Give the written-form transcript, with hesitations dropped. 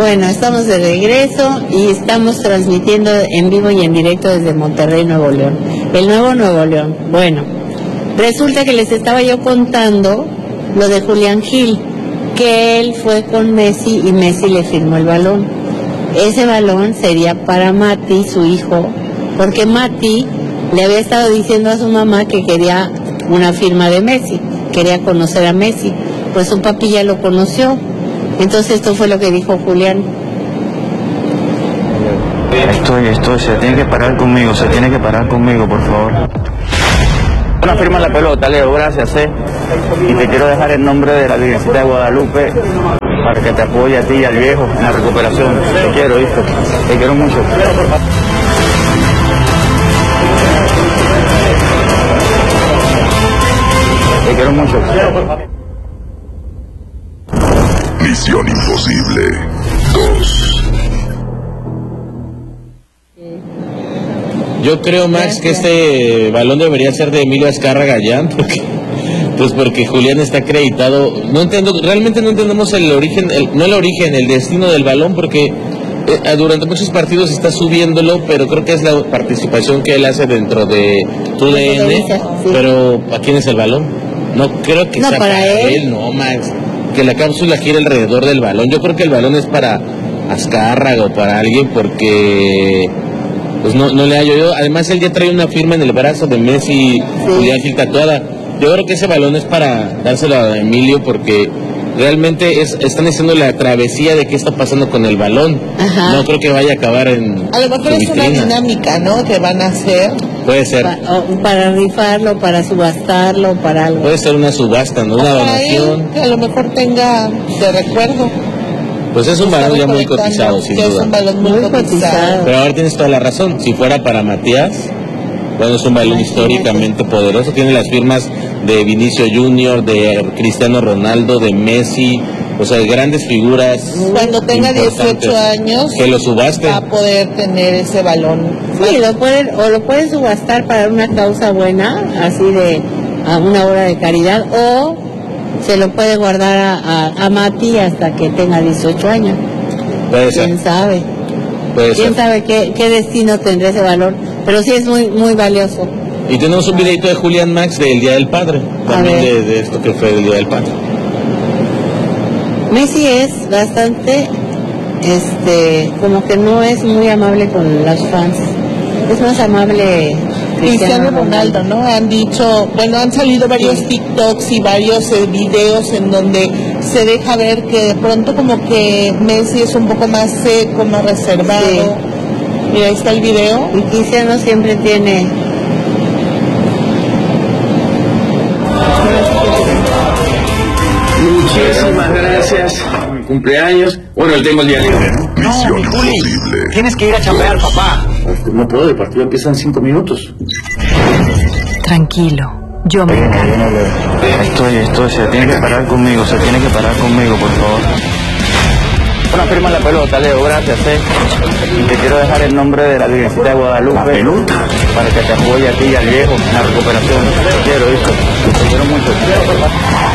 Bueno, estamos de regreso y estamos transmitiendo en vivo y en directo desde Monterrey, Nuevo León. El nuevo Nuevo León. Bueno, resulta que les estaba yo contando lo de Julián Gil, que él fue con Messi y Messi le firmó el balón. Ese balón sería para Mati, su hijo, porque Mati le había estado diciendo a su mamá que quería una firma de Messi, quería conocer a Messi, pues su papi ya lo conoció. Entonces esto fue lo que dijo Julián. Estoy, se tiene que parar conmigo, por favor. Una firma en la pelota, Leo, gracias, y te quiero dejar el nombre de la Virgencita de Guadalupe para que te apoye a ti y al viejo en la recuperación. Te quiero, ¿viste? Te quiero mucho. Te quiero mucho. Misión Imposible 2. Yo creo, Max, que este balón debería ser de Emilio Azcárraga Gallán, porque Julián está acreditado. Realmente no entendemos el origen, el destino del balón, porque durante muchos partidos está subiéndolo, pero creo que es la participación que él hace dentro de TUDN, sí. Pero ¿a quién es el balón? No creo que sea para él, no, Max. Que la cápsula gira alrededor del balón. Yo creo que el balón es para Azcárraga o para alguien, porque pues no le hallo yo. Además él ya trae una firma en el brazo de Messi, sí. Julián Gil tatuada. Yo creo que ese balón es para dárselo a Emilio, porque realmente están haciendo la travesía de qué está pasando con el balón. Ajá. No creo que vaya a acabar en a lo mejor es una dinámica, ¿no?, que van a hacer. Puede ser. Para rifarlo, para subastarlo, para algo. Puede ser una subasta, ¿no? Una donación. Que a lo mejor tenga de recuerdo. Pues es un balón ya muy cotizado, sin duda. Es un balón muy cotizado. Pero ahora tienes toda la razón. Si fuera para Matías, bueno, es un balón históricamente poderoso. Tiene las firmas de Vinicio Junior, de Cristiano Ronaldo, de Messi, o sea, de grandes figuras. Cuando tenga 18 años, que lo subaste, va a poder tener ese balón. Sí, lo pueden subastar para una causa buena, así de a una obra de caridad, o se lo puede guardar a Mati hasta que tenga 18 años. Puede ser. ¿Quién sabe? Puede ¿Quién ser. sabe qué destino tendrá ese valor? Pero sí es muy, muy valioso. Y tenemos un videito de Julián, Max, del Día del Padre, también de esto que fue el Día del Padre. Messi es bastante, como que no es muy amable con los fans. Es más amable Cristiano Ronaldo, ¿no? Han dicho, bueno, han salido varios TikToks y varios videos en donde se deja ver que de pronto como que Messi es un poco más seco, más reservado. Sí. Mira, ahí está el video. Y Cristiano siempre tiene... Muchísimas gracias. Mi cumpleaños. Bueno, él tengo el día libre, ¿no? Misión Imposible. Tienes que ir a chambear, papá. No puedo, el partido empieza en 5 minutos. Tranquilo, yo me encargo. Estoy, se tiene que parar conmigo, por favor. Una firma en la pelota, Leo, gracias, y te quiero dejar el nombre de la Virgencita de Guadalupe. ¿La pelota? Para que te apoye a ti y al viejo en la recuperación. Te quiero, ¿viste? Te quiero mucho.